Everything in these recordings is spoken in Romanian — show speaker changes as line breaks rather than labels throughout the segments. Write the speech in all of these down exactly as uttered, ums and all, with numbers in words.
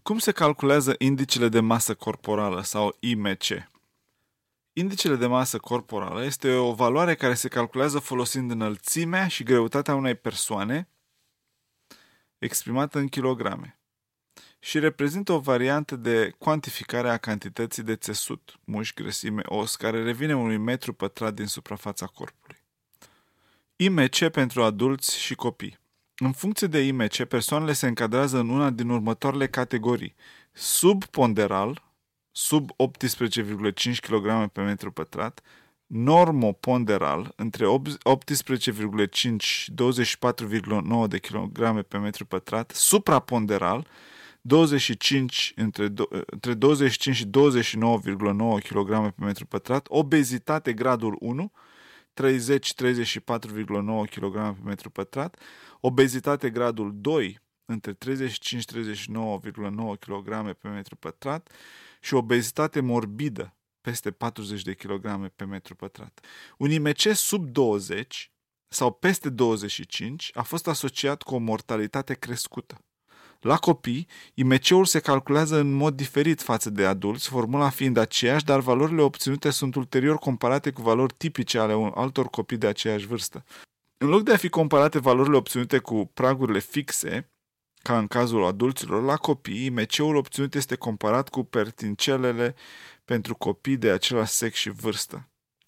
Cum se calculează indicele de masă corporală sau I M C? Indicele de masă corporală este o valoare care se calculează folosind înălțimea și greutatea unei persoane exprimată în kilograme și reprezintă o variantă de cuantificare a cantității de țesut, mușchi, grăsime, os, care revine unui metru pătrat din suprafața corpului. I M C pentru adulți și copii. În funcție de I M C, persoanele se încadrează în una din următoarele categorii: subponderal, sub optsprezece virgulă cinci kilograme pe metru pătrat, normoponderal, între optsprezece virgulă cinci și douăzeci și patru virgulă nouă de kilograme pe metru pătrat, supraponderal, douăzeci și cinci, între, între douăzeci și cinci și douăzeci și nouă virgulă nouă kilograme pe metru pătrat, obezitate gradul unu, treizeci - treizeci și patru virgulă nouă kilograme pe metru pătrat, obezitate gradul doi, între treizeci și cinci - treizeci și nouă virgulă nouă kilograme pe metru pătrat și obezitate morbidă peste patruzeci de kilograme pe metru pătrat. Un I M C sub douăzeci sau peste douăzeci și cinci a fost asociat cu o mortalitate crescută. La copii, I M C-ul se calculează în mod diferit față de adulți, formula fiind aceeași, dar valorile obținute sunt ulterior comparate cu valori tipice ale altor copii de aceeași vârstă. În loc de a fi comparate valorile obținute cu pragurile fixe, ca în cazul adulților, la copii, I M C-ul obținut este comparat cu pertincelele pentru copii de același sex și vârstă.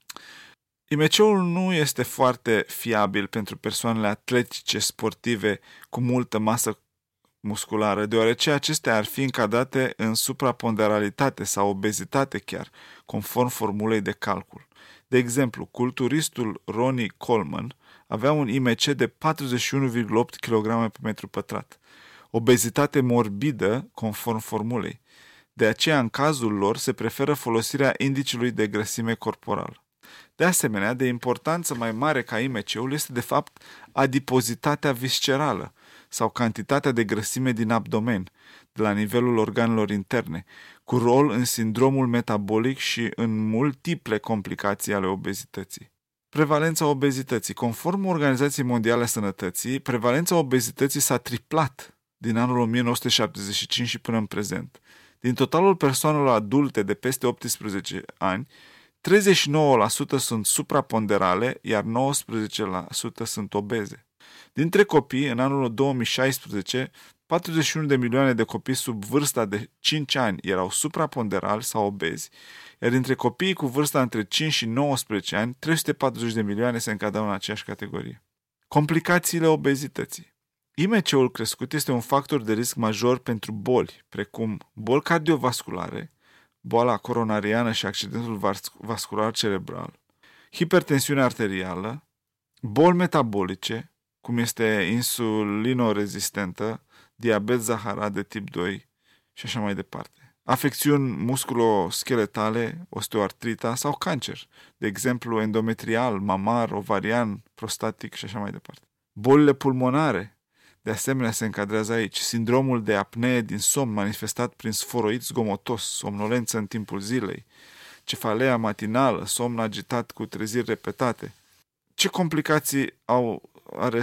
I M C-ul nu este foarte fiabil pentru persoanele atletice, sportive, cu multă masă musculară, deoarece acestea ar fi încadrate în supraponderalitate sau obezitate chiar, conform formulei de calcul. De exemplu, culturistul Ronnie Coleman avea un I M C de patruzeci și unu virgulă opt kilograme pe metru pătrat, obezitate morbidă conform formulei. De aceea, în cazul lor, se preferă folosirea indicului de grăsime corporală. De asemenea, de importanță mai mare ca I M C-ul este de fapt adipozitatea viscerală sau cantitatea de grăsime din abdomen, de la nivelul organelor interne, cu rol în sindromul metabolic și în multiple complicații ale obezității. Prevalența obezității. Conform Organizației Mondiale a Sănătății, prevalența obezității s-a triplat din anul o mie nouă sute șaptezeci și cinci și până în prezent. Din totalul persoanelor adulte de peste optsprezece ani, treizeci și nouă la sută sunt supraponderale, iar nouăsprezece la sută sunt obeze. Dintre copii, în anul două mii șaisprezece, patruzeci și unu de milioane de copii sub vârsta de cinci ani erau supraponderali sau obezi, iar dintre copiii cu vârsta între cinci și nouăsprezece ani, trei sute patruzeci de milioane se încadrau în aceeași categorie. Complicațiile obezității. I M C-ul crescut este un factor de risc major pentru boli, precum boli cardiovasculare, boala coronariană și accidentul vascular cerebral, hipertensiune arterială, boli metabolice, cum este insulinorezistentă, diabet zaharat de tip doi și așa mai departe. Afecțiuni musculoscheletale, osteoartrita sau cancer, de exemplu endometrial, mamar, ovarian, prostatic și așa mai departe. Bolile pulmonare, de asemenea, se încadrează aici. Sindromul de apnee din somn manifestat prin sforoid zgomotos, somnolență în timpul zilei, cefalea matinală, somn agitat cu treziri repetate. Ce complicații au, are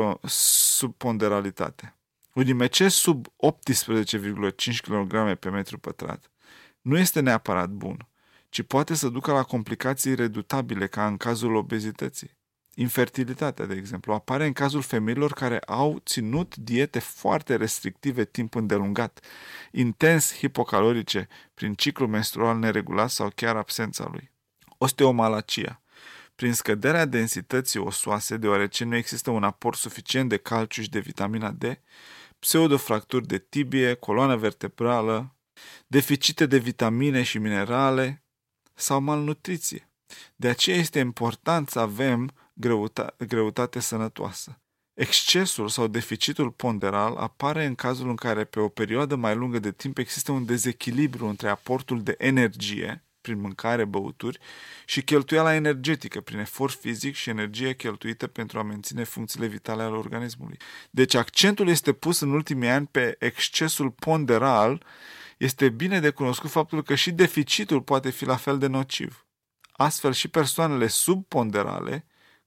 subponderalitatea? Un I M C sub optsprezece virgulă cinci kilograme pe metru pătrat nu este neapărat bun, ci poate să ducă la complicații redutabile, ca în cazul obezității. Infertilitatea, de exemplu, apare în cazul femeilor care au ținut diete foarte restrictive timp îndelungat, intens hipocalorice, prin ciclu menstrual neregulat sau chiar absența lui. Osteomalacia. Prin scăderea densității osoase, deoarece nu există un aport suficient de calciu și de vitamina D, pseudofracturi de tibie, coloană vertebrală, deficite de vitamine și minerale sau malnutriție. De aceea este important să avem greutate, greutate sănătoasă. Excesul sau deficitul ponderal apare în cazul în care pe o perioadă mai lungă de timp există un dezechilibru între aportul de energie, prin mâncare, băuturi, și cheltuiala energetică, prin efort fizic și energie cheltuită pentru a menține funcțiile vitale ale organismului. Deci accentul este pus în ultimii ani pe excesul ponderal. Este bine de cunoscut faptul că și deficitul poate fi la fel de nociv. Astfel și persoanele subponderale,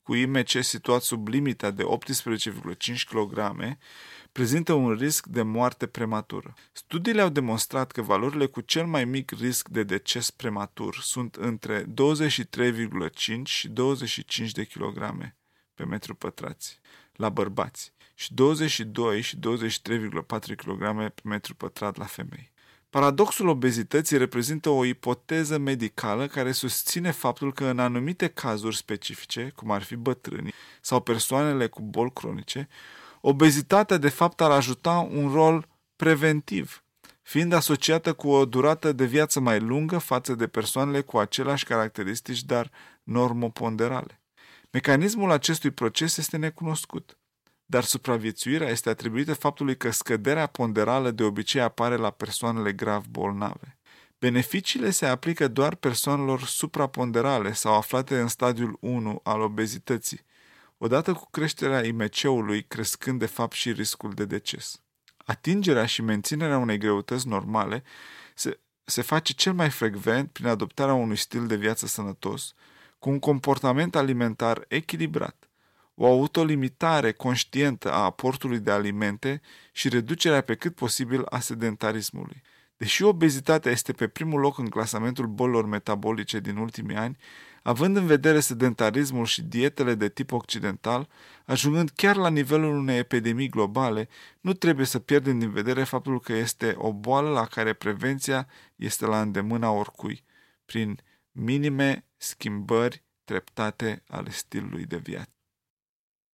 cu I M C situat sub limita de optsprezece virgulă cinci kilograme prezintă un risc de moarte prematură. Studiile au demonstrat că valorile cu cel mai mic risc de deces prematur sunt între douăzeci și trei virgulă cinci și douăzeci și cinci de kilograme pe metru pătrat la bărbați și douăzeci și doi și douăzeci și trei virgulă patru kilograme pe metru pătrat la femei. Paradoxul obezității reprezintă o ipoteză medicală care susține faptul că în anumite cazuri specifice, cum ar fi bătrânii sau persoanele cu boli cronice, obezitatea de fapt ar ajuta un rol preventiv, fiind asociată cu o durată de viață mai lungă față de persoanele cu aceleași caracteristici, dar normoponderale. Mecanismul acestui proces este necunoscut, dar supraviețuirea este atribuită faptului că scăderea ponderală de obicei apare la persoanele grav bolnave. Beneficiile se aplică doar persoanelor supraponderale sau aflate în stadiul unu al obezității, odată cu creșterea I M C-ului crescând de fapt și riscul de deces. Atingerea și menținerea unei greutăți normale se, se face cel mai frecvent prin adoptarea unui stil de viață sănătos, cu un comportament alimentar echilibrat, o autolimitare conștientă a aportului de alimente și reducerea pe cât posibil a sedentarismului. Deși obezitatea este pe primul loc în clasamentul bolilor metabolice din ultimii ani, având în vedere sedentarismul și dietele de tip occidental, ajungând chiar la nivelul unei epidemii globale, nu trebuie să pierdem din vedere faptul că este o boală la care prevenția este la îndemâna oricui, prin minime schimbări treptate ale stilului de viață.